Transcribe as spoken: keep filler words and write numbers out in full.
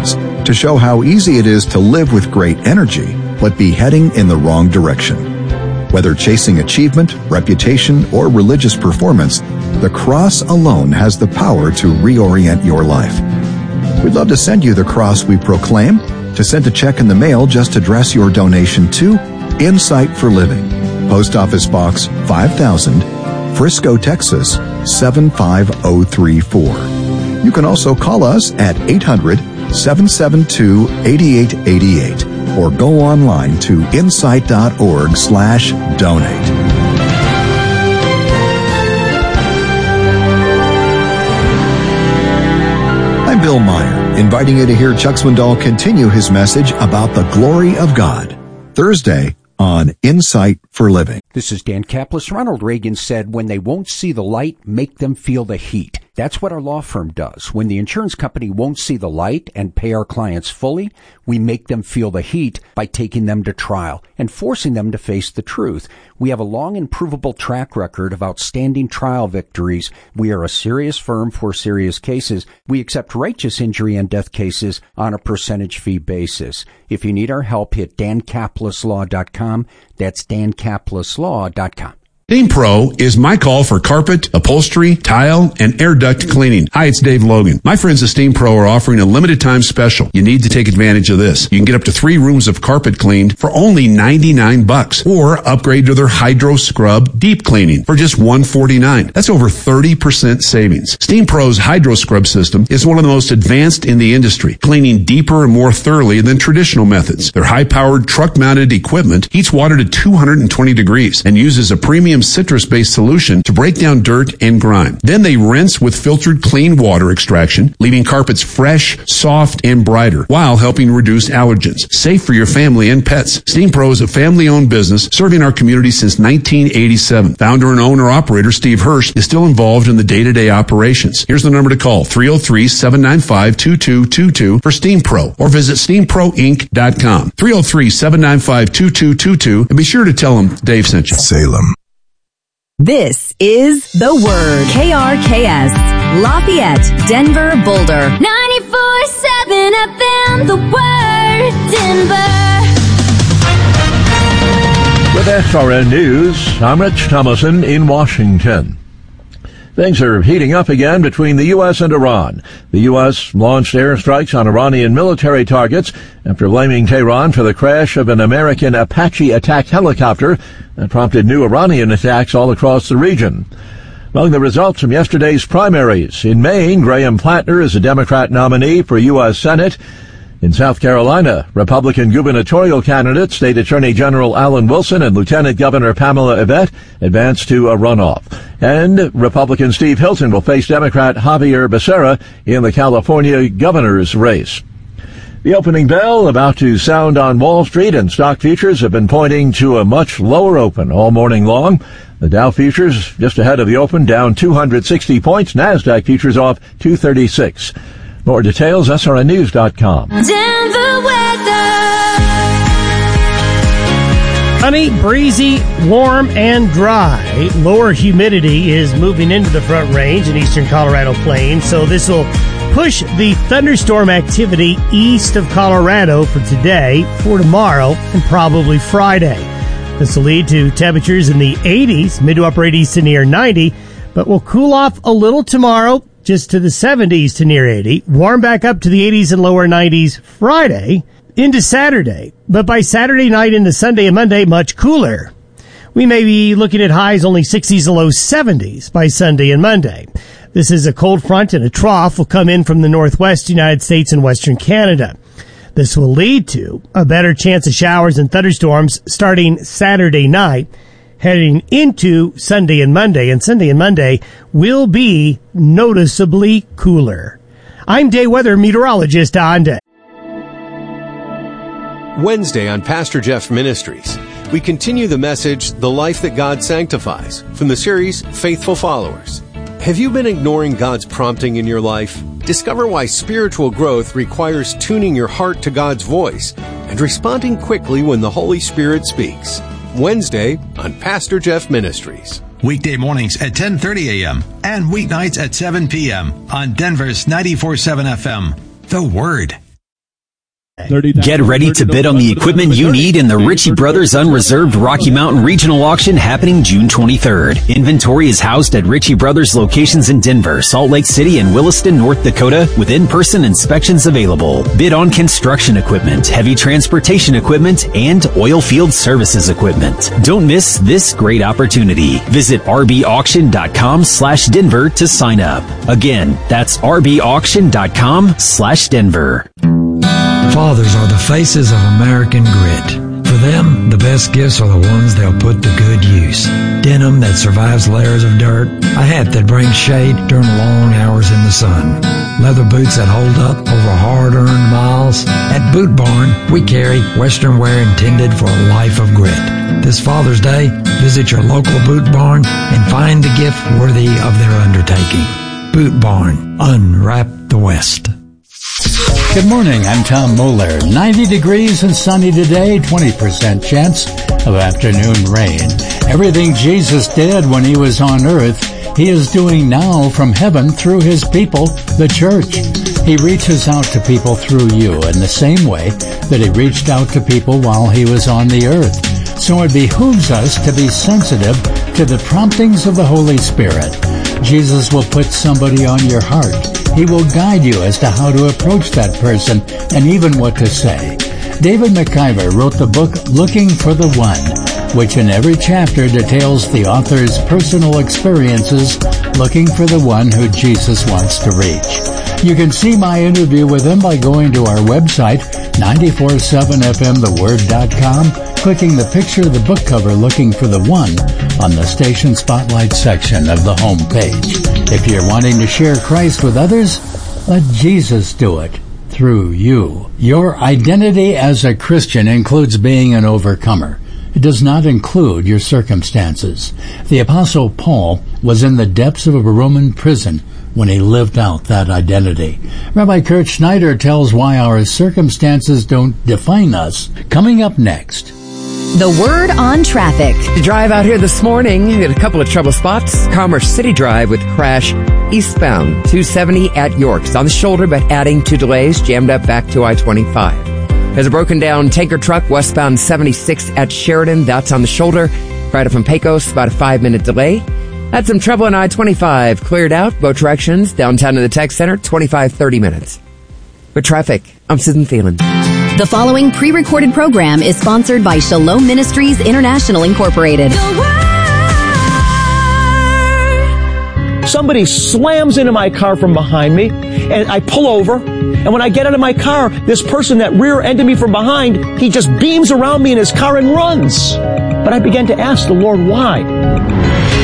experiments to show how easy it is to live with great energy, but be heading in the wrong direction. Whether chasing achievement, reputation, or religious performance, the cross alone has the power to reorient your life. We'd love to send you the cross we proclaim. To send a check in the mail, just address your donation to Insight for Living, Post Office Box five thousand, Frisco, Texas seven five zero three four. You can also call us at eight hundred, seven seven two, eight eight eight eight or go online to insight.org slash donate. I'm Bill Meyer, inviting you to hear Chuck Swindoll continue his message about the glory of God, Thursday on Insight for Living. This is Dan Caplis. Ronald Reagan said, when they won't see the light, make them feel the heat. That's what our law firm does. When the insurance company won't see the light and pay our clients fully, we make them feel the heat by taking them to trial and forcing them to face the truth. We have a long and provable track record of outstanding trial victories. We are a serious firm for serious cases. We accept righteous injury and death cases on a percentage fee basis. If you need our help, hit dan caplis law dot com. That's dan caplis law dot com. Steam Pro is my call for carpet, upholstery, tile, and air duct cleaning. Hi, it's Dave Logan. My friends at Steam Pro are offering a limited time special. You need to take advantage of this. You can get up to three rooms of carpet cleaned for only ninety-nine bucks, or upgrade to their Hydro Scrub deep cleaning for just one forty-nine. That's over thirty percent savings. Steam Pro's Hydro Scrub system is one of the most advanced in the industry, cleaning deeper and more thoroughly than traditional methods. Their high-powered truck-mounted equipment heats water to two hundred twenty degrees and uses a premium citrus-based solution to break down dirt and grime. Then they rinse with filtered clean water extraction, leaving carpets fresh, soft, and brighter, while helping reduce allergens. Safe for your family and pets. Steam Pro is a family-owned business serving our community since nineteen eighty-seven. Founder and owner-operator Steve Hirsch is still involved in the day-to-day operations. Here's the number to call, three oh three, seven nine five, two two two two for Steam Pro, or visit steam pro inc dot com. three oh three, seven nine five, two two two two, and be sure to tell them Dave sent you. Salem. This is The Word. K R K S, Lafayette, Denver, Boulder. ninety-four seven F M, The Word, Denver. With S R N News, I'm Rich Thomason in Washington. Things are heating up again between the U S and Iran. The U S launched airstrikes on Iranian military targets after blaming Tehran for the crash of an American Apache attack helicopter that prompted new Iranian attacks all across the region. Among the results from yesterday's primaries, in Maine, Graham Plattner is a Democrat nominee for U S Senate. In South Carolina, Republican gubernatorial candidate State Attorney General Alan Wilson and Lieutenant Governor Pamela Yvette advanced to a runoff. And Republican Steve Hilton will face Democrat Javier Becerra in the California governor's race. The opening bell about to sound on Wall Street, and stock futures have been pointing to a much lower open all morning long. The Dow futures just ahead of the open, down two hundred sixty points. NASDAQ futures off two thirty-six. More details, S R N news dot com. Denver weather. Sunny, breezy, warm, and dry. Lower humidity is moving into the Front Range in eastern Colorado Plains, so this will push the thunderstorm activity east of Colorado for today, for tomorrow, and probably Friday. This will lead to temperatures in the eighties, mid to upper eighties to near ninety, but will cool off a little tomorrow, just to the seventies to near eighty, warm back up to the eighties and lower nineties Friday into Saturday. But by Saturday night into Sunday and Monday, much cooler. We may be looking at highs only sixties and low seventies by Sunday and Monday. This is a cold front, and a trough will come in from the northwest United States and western Canada. This will lead to a better chance of showers and thunderstorms starting Saturday night, heading into Sunday and Monday, and Sunday and Monday will be noticeably cooler. I'm day weather meteorologist Don Day. Wednesday on Pastor Jeff Ministries, we continue the message, The Life That God Sanctifies, from the series Faithful Followers. Have you been ignoring God's prompting in your life? Discover why spiritual growth requires tuning your heart to God's voice and responding quickly when the Holy Spirit speaks. Wednesday on Pastor Jeff Ministries. Weekday mornings at ten thirty a.m. and weeknights at seven p.m. on Denver's ninety-four point seven F M. The Word. Get ready to bid on the equipment you need in the Ritchie Brothers Unreserved Rocky Mountain Regional Auction happening June twenty-third. Inventory is housed at Ritchie Brothers locations in Denver, Salt Lake City, and Williston, North Dakota, with in-person inspections available. Bid on construction equipment, heavy transportation equipment, and oil field services equipment. Don't miss this great opportunity. Visit rbauction.com slash Denver to sign up. Again, that's rbauction.com slash Denver. Fathers are the faces of American grit. For them, the best gifts are the ones they'll put to good use. Denim that survives layers of dirt, a hat that brings shade during long hours in the sun, leather boots that hold up over hard-earned miles. At Boot Barn, we carry Western wear intended for a life of grit. This Father's Day, visit your local Boot Barn and find the gift worthy of their undertaking. Boot Barn, unwrap the West. Good morning, I'm Tom Moeller. ninety degrees and sunny today, twenty percent chance of afternoon rain. Everything Jesus did when he was on earth, he is doing now from heaven through his people, the church. He reaches out to people through you in the same way that he reached out to people while he was on the earth. So it behooves us to be sensitive to the promptings of the Holy Spirit. Jesus will put somebody on your heart. He will guide you as to how to approach that person and even what to say. David McIver wrote the book Looking for the One, which in every chapter details the author's personal experiences looking for the one who Jesus wants to reach. You can see my interview with him by going to our website, nine four seven f m the word dot com, clicking the picture of the book cover Looking for the One on the Station Spotlight section of the home page. If you're wanting to share Christ with others, let Jesus do it through you. Your identity as a Christian includes being an overcomer. It does not include your circumstances. The Apostle Paul was in the depths of a Roman prison when he lived out that identity. Rabbi Kurt Schneider tells why our circumstances don't define us. Coming up next. The Word on Traffic. To drive out here this morning, we had a couple of trouble spots. Commerce City Drive with crash eastbound, two seventy at York. It's on the shoulder, but adding to delays, jammed up back to I twenty-five. There's a broken down tanker truck westbound seventy-six at Sheridan. That's on the shoulder. Right up from Pecos, about a five minute delay. Had some trouble on I twenty-five. Cleared out, both directions, downtown to the tech center, twenty-five, thirty minutes. With traffic, I'm Susan Thielen. The following pre-recorded program is sponsored by Shalom Ministries International Incorporated. Somebody slams into my car from behind me, and I pull over, and when I get out of my car, this person that rear-ended me from behind, he just beams around me in his car and runs. But I began to ask the Lord why.